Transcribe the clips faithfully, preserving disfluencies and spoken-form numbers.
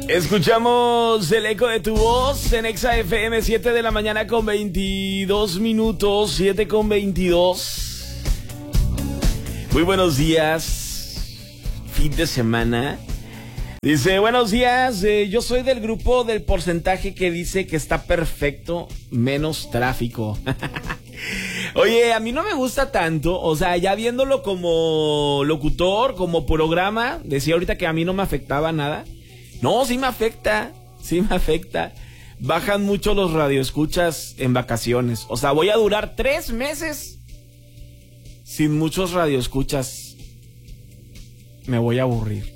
Escuchamos el eco de tu voz en Exa F M, siete de la mañana con veintidós minutos, siete con veintidós. Muy buenos días, fin de semana. Dice, buenos días, eh, yo soy del grupo del porcentaje que dice que está perfecto, menos tráfico. Oye, a mí no me gusta tanto, o sea, ya viéndolo como locutor, como programa, decía ahorita que a mí no me afectaba nada. No, sí me afecta, sí me afecta. Bajan mucho los radioescuchas en vacaciones. O sea, voy a durar tres meses sin muchos radioescuchas. Me voy a aburrir.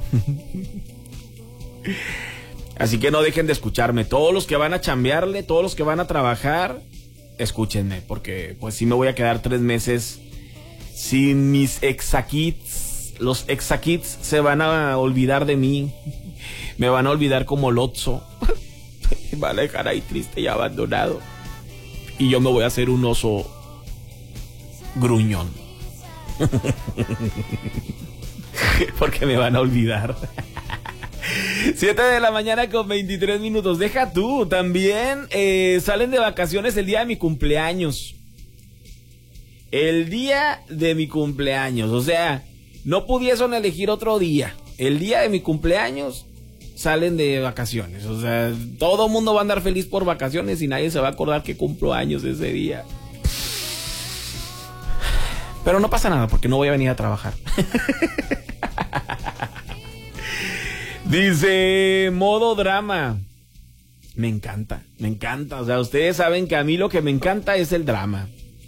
Así que no dejen de escucharme. Todos los que van a chambearle, todos los que van a trabajar, escúchenme, porque pues sí me voy a quedar tres meses sin mis exakits. Los exakits se van a olvidar de mí. Me van a olvidar como Lotso. Me van a dejar ahí triste y abandonado. Y yo me voy a hacer un oso gruñón. Porque me van a olvidar. siete de la mañana con veintitrés minutos. Deja tú, también eh, salen de vacaciones el día de mi cumpleaños. El día de mi cumpleaños. O sea, no pudiesen elegir otro día. El día de mi cumpleaños salen de vacaciones. O sea, todo el mundo va a andar feliz por vacaciones y nadie se va a acordar que cumplo años ese día. Pero no pasa nada porque no voy a venir a trabajar. Dice, modo drama. Me encanta, me encanta. O sea, ustedes saben que a mí lo que me encanta es el drama.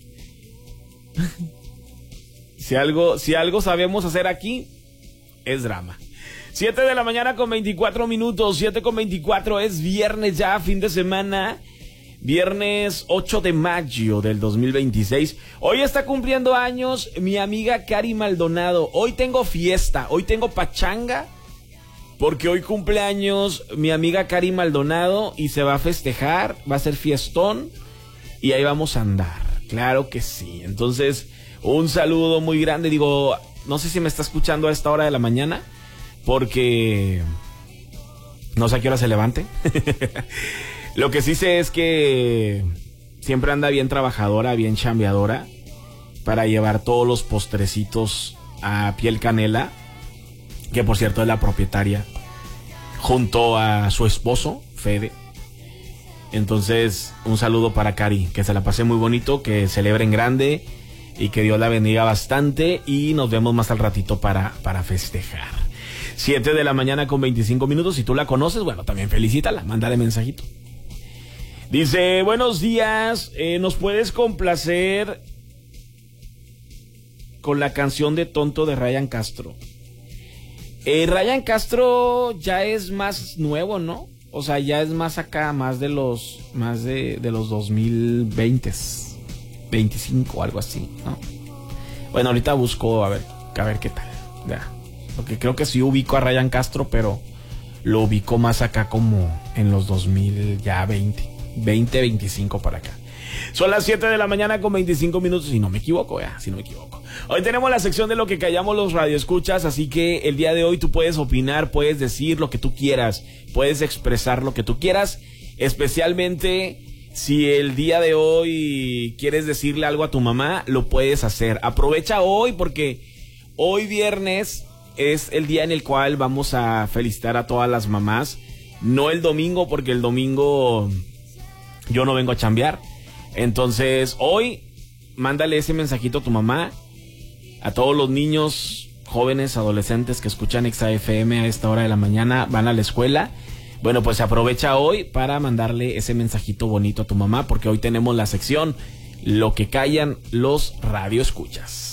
Si algo, si algo sabemos hacer aquí, es drama. siete de la mañana con veinticuatro minutos, siete con veinticuatro, es viernes ya, fin de semana. Viernes ocho de mayo del dos mil veintiséis. Hoy está cumpliendo años mi amiga Cari Maldonado. Hoy tengo fiesta, hoy tengo pachanga. Porque hoy cumple años mi amiga Cari Maldonado y se va a festejar, va a ser fiestón y ahí vamos a andar. Claro que sí. Entonces, un saludo muy grande. Digo, no sé si me está escuchando a esta hora de la mañana porque no sé a qué hora se levante. Lo que sí sé es que siempre anda bien trabajadora, bien chambeadora para llevar todos los postrecitos a piel canela, que por cierto es la propietaria, junto a su esposo, Fede. Entonces, un saludo para Cari, que se la pase muy bonito, que celebren grande y que Dios la bendiga bastante y nos vemos más al ratito para, para festejar. siete de la mañana con veinticinco minutos, si tú la conoces, bueno, también felicítala, mándale mensajito. Dice, buenos días, eh, ¿nos puedes complacer con la canción de Tonto de Ryan Castro? Eh, Ryan Castro ya es más nuevo, ¿no? O sea, ya es más acá, más de los, más de, de los dos mil veinte, veinticinco, algo así, ¿no? Bueno, ahorita busco a ver, a ver qué tal, ya. Porque creo que sí ubico a Ryan Castro, pero lo ubico más acá como en los dos mil veinte, veinte, veinticinco para acá. Son las siete de la mañana con veinticinco minutos, si no me equivoco, ya, si no me equivoco. Hoy tenemos la sección de lo que callamos los radioescuchas, así que el día de hoy tú puedes opinar, puedes decir lo que tú quieras, puedes expresar lo que tú quieras, especialmente si el día de hoy quieres decirle algo a tu mamá, lo puedes hacer. Aprovecha hoy porque hoy viernes es el día en el cual vamos a felicitar a todas las mamás, no el domingo porque el domingo yo no vengo a chambear. Entonces hoy mándale ese mensajito a tu mamá, a todos los niños, jóvenes, adolescentes que escuchan Exa F M a esta hora de la mañana, van a la escuela. Bueno, pues aprovecha hoy para mandarle ese mensajito bonito a tu mamá, porque hoy tenemos la sección Lo que callan los radioescuchas.